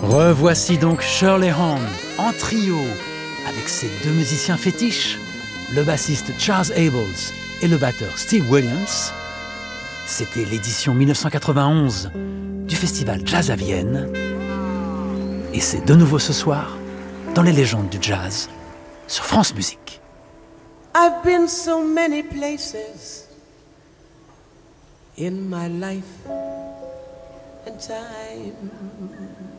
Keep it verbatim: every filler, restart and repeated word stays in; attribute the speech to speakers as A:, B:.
A: Revoici donc Shirley Horn en trio avec ses deux musiciens fétiches, le bassiste Charles Abels et le batteur Steve Williams. C'était l'édition mille neuf cent quatre-vingt-onze du festival Jazz à Vienne. Et c'est de nouveau ce soir dans les légendes du jazz sur France Musique.
B: I've been so many places in my life and time.